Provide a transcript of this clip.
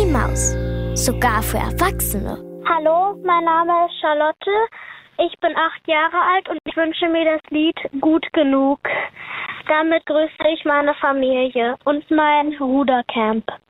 Maus. Sogar für Erwachsene. Hallo, mein Name ist Charlotte. Ich bin 8 Jahre alt und ich wünsche mir das Lied Gut genug. Damit grüße ich meine Familie und mein Rudercamp.